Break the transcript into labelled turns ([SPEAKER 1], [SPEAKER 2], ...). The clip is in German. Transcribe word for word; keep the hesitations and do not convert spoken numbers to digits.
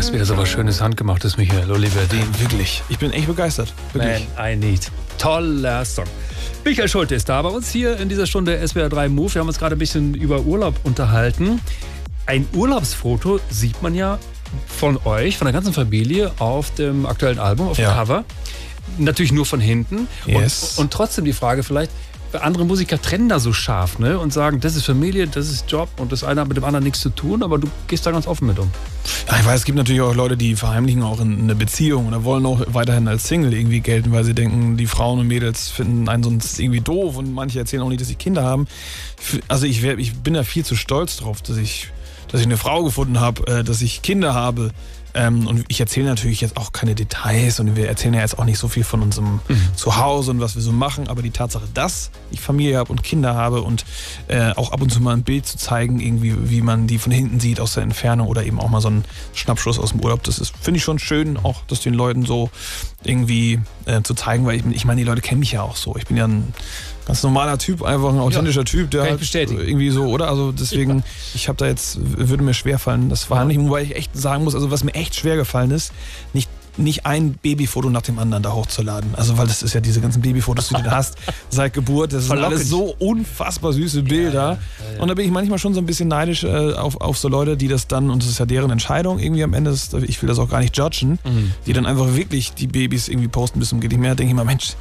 [SPEAKER 1] ist wieder so was Schönes Handgemachtes, Michael Oliverdin.
[SPEAKER 2] Wirklich. Ich bin echt begeistert. Wirklich.
[SPEAKER 1] Man, I need. Toller Song. Michael Schulte ist da bei uns hier in dieser Stunde S W R drei Move. Wir haben uns gerade ein bisschen über Urlaub unterhalten. Ein Urlaubsfoto sieht man ja von euch, von der ganzen Familie auf dem aktuellen Album, auf dem
[SPEAKER 2] Ja.
[SPEAKER 1] Cover. Natürlich nur von hinten.
[SPEAKER 2] Yes.
[SPEAKER 1] Und, und trotzdem die Frage vielleicht, andere Musiker trennen da so scharf, ne? Und sagen, das ist Familie, das ist Job und das eine hat mit dem anderen nichts zu tun, aber du gehst da ganz offen mit um.
[SPEAKER 2] Ja, ich weiß, es gibt natürlich auch Leute, die verheimlichen auch in eine Beziehung oder wollen auch weiterhin als Single irgendwie gelten, weil sie denken, die Frauen und Mädels finden einen sonst irgendwie doof und manche erzählen auch nicht, dass sie Kinder haben. Also ich, wär, ich bin da viel zu stolz drauf, dass ich, dass ich eine Frau gefunden habe, dass ich Kinder habe. Ähm, und ich erzähle natürlich jetzt auch keine Details und wir erzählen ja jetzt auch nicht so viel von unserem mhm. Zuhause und was wir so machen, aber die Tatsache, dass ich Familie habe und Kinder habe und äh, auch ab und zu mal ein Bild zu zeigen, irgendwie, wie man die von hinten sieht aus der Entfernung oder eben auch mal so einen Schnappschuss aus dem Urlaub, das ist, finde ich schon schön, auch das den Leuten so irgendwie äh, zu zeigen, weil ich, ich meine, die Leute kennen mich ja auch so. Ich bin ja ein ganz normaler Typ, einfach ein authentischer ja, Typ, der halt irgendwie so, oder? Also deswegen, ja. ich habe da jetzt, würde mir schwerfallen, das verheimlichen, wobei ich echt sagen muss, also was mir echt schwer gefallen ist, nicht nicht ein Babyfoto nach dem anderen da hochzuladen. Also, weil das ist ja diese ganzen Babyfotos, die du da hast, seit Geburt, das sind alles so unfassbar süße Bilder. Ja, ja, ja. Und da bin ich manchmal schon so ein bisschen neidisch äh, auf, auf so Leute, die das dann, und das ist ja deren Entscheidung irgendwie am Ende, das, ich will das auch gar nicht judgen, mhm. die dann einfach wirklich die Babys irgendwie posten bis zum geht nicht mehr, denke ich mal, Mensch,